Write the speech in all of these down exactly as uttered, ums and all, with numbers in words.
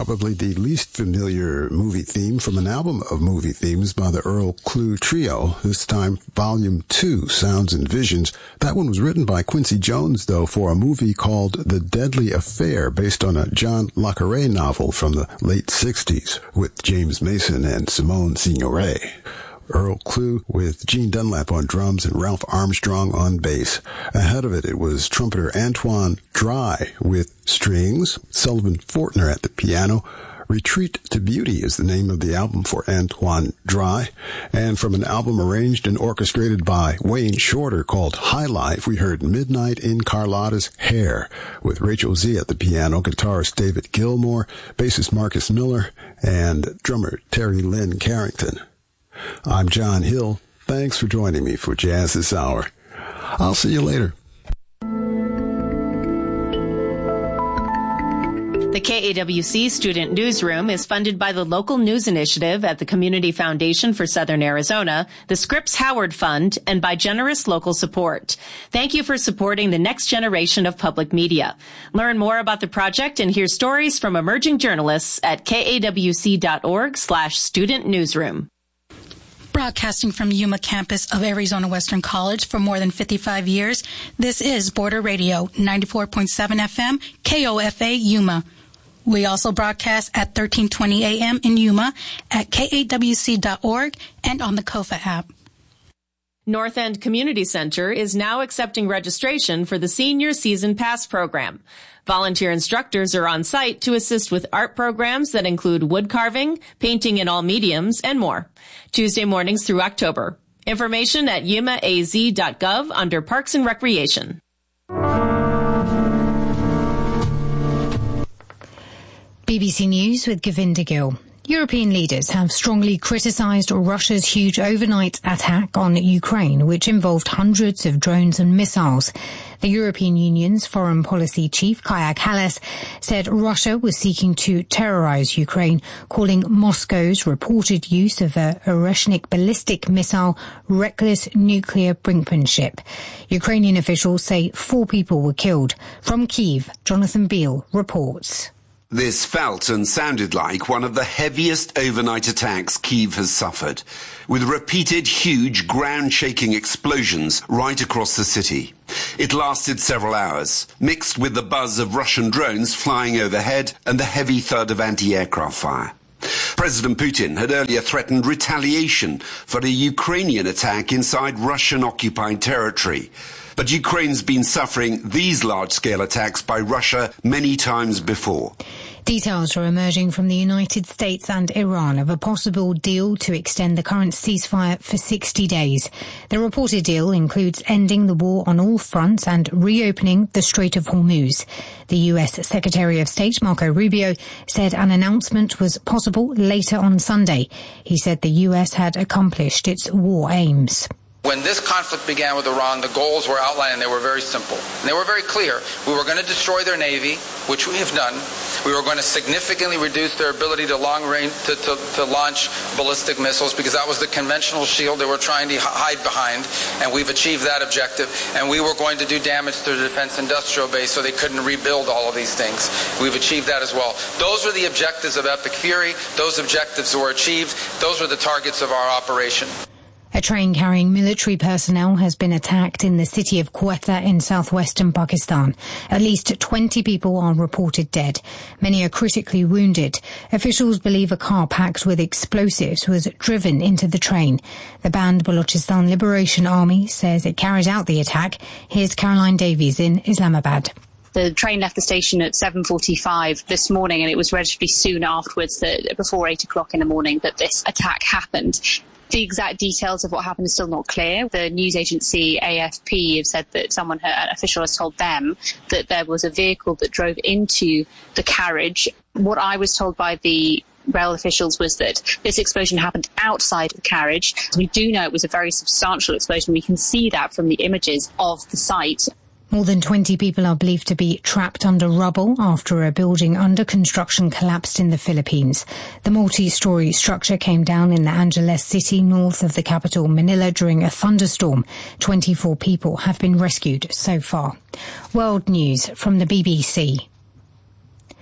probably the least familiar movie theme from an album of movie themes by the Earl Klugh Trio, this time Volume two, Sounds and Visions. That one was written by Quincy Jones, though, for a movie called The Deadly Affair, based on a John le Carré novel from the late sixties, with James Mason and Simone Signoret. Earl Klugh with Gene Dunlap on drums and Ralph Armstrong on bass. Ahead of it, it was trumpeter Antoine Dry with strings, Sullivan Fortner at the piano. Retreat to Beauty is the name of the album for Antoine Dry. And from an album arranged and orchestrated by Wayne Shorter called High Life, we heard Midnight in Carlotta's Hair with Rachel Z at the piano, guitarist David Gilmour, bassist Marcus Miller, and drummer Terry Lynn Carrington. I'm John Hill. Thanks for joining me for Jazz This Hour. I'll see you later. The K A W C Student Newsroom is funded by the Local News Initiative at the Community Foundation for Southern Arizona, the Scripps Howard Fund, and by generous local support. Thank you for supporting the next generation of public media. Learn more about the project and hear stories from emerging journalists at kawc.org slash student newsroom. Broadcasting from Yuma campus of Arizona Western College for more than fifty-five years, this is Border Radio, ninety-four point seven F M, K O F A Yuma. We also broadcast at thirteen twenty A M in Yuma, at K A W C dot org, and on the K O F A app. North End Community Center is now accepting registration for the Senior Season Pass program. Volunteer instructors are on site to assist with art programs that include wood carving, painting in all mediums, and more. Tuesday mornings through October. Information at yuma a z dot gov under Parks and Recreation. B B C News with Govinda Gill. European leaders have strongly criticised Russia's huge overnight attack on Ukraine, which involved hundreds of drones and missiles. The European Union's foreign policy chief, Kaja Kallas, said Russia was seeking to terrorise Ukraine, calling Moscow's reported use of a Oreshnik ballistic missile reckless nuclear brinkmanship. Ukrainian officials say four people were killed. From Kyiv, Jonathan Beale reports. This felt and sounded like one of the heaviest overnight attacks Kyiv has suffered, with repeated huge ground-shaking explosions right across the city. It lasted several hours, mixed with the buzz of Russian drones flying overhead and the heavy thud of anti-aircraft fire. President Putin had earlier threatened retaliation for a Ukrainian attack inside Russian-occupied territory. But Ukraine's been suffering these large-scale attacks by Russia many times before. Details are emerging from the United States and Iran of a possible deal to extend the current ceasefire for sixty days. The reported deal includes ending the war on all fronts and reopening the Strait of Hormuz. The U S Secretary of State Marco Rubio said an announcement was possible later on Sunday. He said the U S had accomplished its war aims. When this conflict began with Iran, the goals were outlined and they were very simple. And they were very clear. We were going to destroy their navy, which we have done. We were going to significantly reduce their ability to long range to, to, to launch ballistic missiles, because that was the conventional shield they were trying to hide behind, and we've achieved that objective. And we were going to do damage to the defense industrial base so they couldn't rebuild all of these things. We've achieved that as well. Those were the objectives of Epic Fury. Those objectives were achieved. Those were the targets of our operation. A train carrying military personnel has been attacked in the city of Quetta in southwestern Pakistan. At least twenty people are reported dead. Many are critically wounded. Officials believe a car packed with explosives was driven into the train. The banned Balochistan Liberation Army says it carried out the attack. Here's Caroline Davies in Islamabad. The train left the station at seven forty-five this morning, and it was relatively soon afterwards, that before eight o'clock in the morning, that this attack happened. The exact details of what happened is still not clear. The news agency A F P have said that someone, an official, has told them that there was a vehicle that drove into the carriage. What I was told by the rail officials was that this explosion happened outside the carriage. We do know it was a very substantial explosion. We can see that from the images of the site. More than twenty people are believed to be trapped under rubble after a building under construction collapsed in the Philippines. The multi-storey structure came down in the Angeles city north of the capital, Manila, during a thunderstorm. twenty-four people have been rescued so far. World news from the B B C.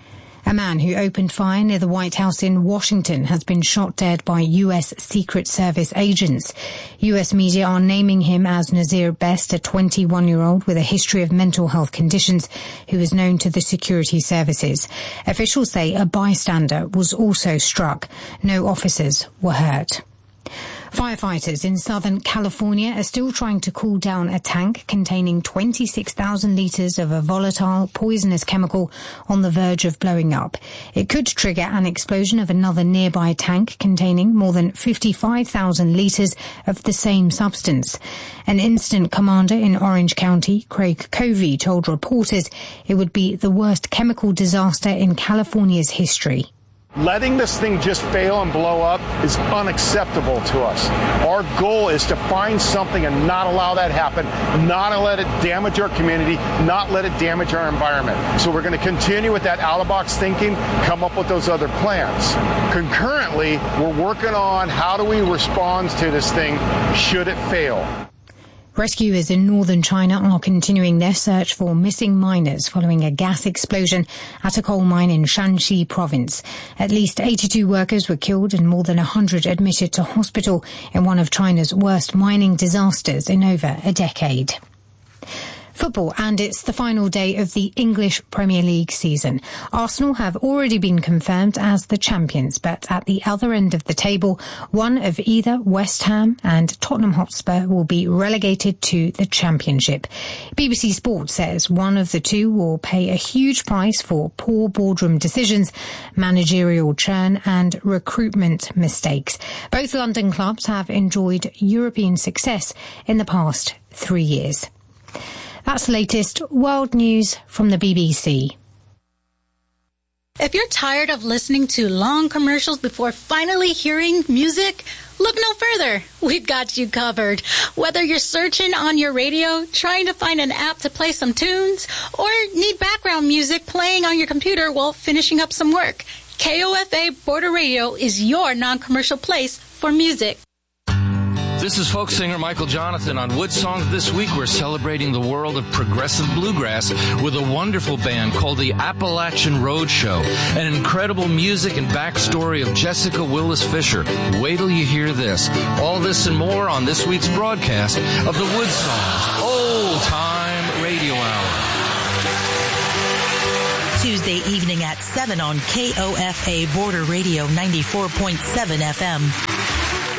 A man who opened fire near the White House in Washington has been shot dead by U S Secret Service agents. U S media are naming him as Nazir Best, a twenty-one-year-old with a history of mental health conditions who is known to the security services. Officials say a bystander was also struck. No officers were hurt. Firefighters in Southern California are still trying to cool down a tank containing twenty-six thousand litres of a volatile, poisonous chemical on the verge of blowing up. It could trigger an explosion of another nearby tank containing more than fifty-five thousand litres of the same substance. An incident commander in Orange County, Craig Covey, told reporters it would be the worst chemical disaster in California's history. Letting this thing just fail and blow up is unacceptable to us. Our goal is to find something and not allow that happen, not let it damage our community, not let it damage our environment. So we're going to continue with that out-of-box thinking, come up with those other plans. Concurrently, we're working on how do we respond to this thing should it fail. Rescuers in northern China are continuing their search for missing miners following a gas explosion at a coal mine in Shanxi province. At least eighty-two workers were killed and more than one hundred admitted to hospital in one of China's worst mining disasters in over a decade. Football, and it's the final day of the English Premier League season. Arsenal have already been confirmed as the champions, but at the other end of the table, one of either West Ham and Tottenham Hotspur will be relegated to the Championship. B B C Sport says one of the two will pay a huge price for poor boardroom decisions, managerial churn and recruitment mistakes. Both London clubs have enjoyed European success in the past three years. That's the latest world news from the B B C. If you're tired of listening to long commercials before finally hearing music, look no further. We've got you covered. Whether you're searching on your radio, trying to find an app to play some tunes, or need background music playing on your computer while finishing up some work, K O F A Border Radio is your non-commercial place for music. This is folk singer Michael Jonathan. On Wood Songs this week, we're celebrating the world of progressive bluegrass with a wonderful band called the Appalachian Road Show. An incredible music and backstory of Jessica Willis Fisher. Wait till you hear this. All this and more on this week's broadcast of the Wood Songs Old Time Radio Hour. Tuesday evening at seven on K O F A Border Radio ninety-four point seven F M.